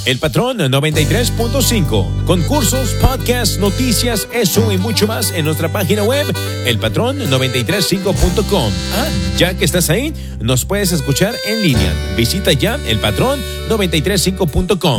El Patrón 93.5. Concursos, podcasts, noticias, eso y mucho más en nuestra página web, elpatrón935.com. Ya que estás ahí, nos puedes escuchar en línea. Visita ya elpatrón935.com.